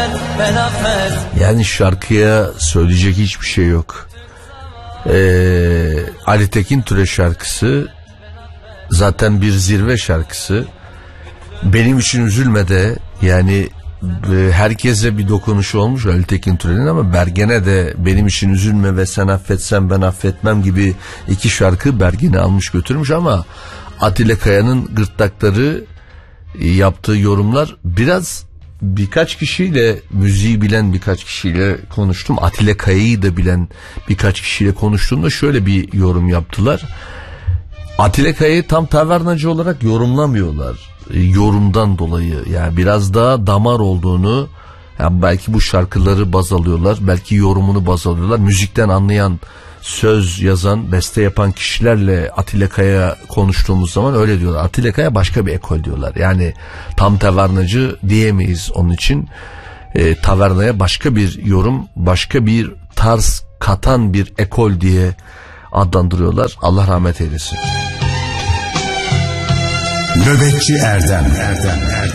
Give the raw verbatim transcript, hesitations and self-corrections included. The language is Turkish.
ben affet. Yani şarkıya söyleyecek hiçbir şey yok. Ee, Ali Tekin Türe şarkısı zaten bir zirve şarkısı. Benim için üzülme de, yani herkese bir dokunuşu olmuş Ali Tekin Türe'nin, ama Bergen'e de benim için üzülme ve sen affetsen ben affetmem gibi iki şarkı Bergen'i almış götürmüş. Ama Atilla Kaya'nın Gırtlakları yaptığı yorumlar, biraz birkaç kişiyle, müziği bilen birkaç kişiyle konuştum. Atilla Kaya'yı da bilen birkaç kişiyle konuştuğumda şöyle bir yorum yaptılar. Atilla Kaya'yı tam tavernacı olarak yorumlamıyorlar. Yorumdan dolayı, yani biraz daha damar olduğunu, yani belki bu şarkıları baz alıyorlar, belki yorumunu baz alıyorlar. Müzikten anlayan, söz yazan, beste yapan kişilerle Atilla Kaya konuştuğumuz zaman öyle diyorlar. Atilla Kaya başka bir ekol diyorlar. Yani tam tavernacı diyemeyiz onun için. E, tavernaya başka bir yorum, başka bir tarz katan bir ekol diye adlandırıyorlar. Allah rahmet eylesin. Nöbetçi Erdem Erdem Erdem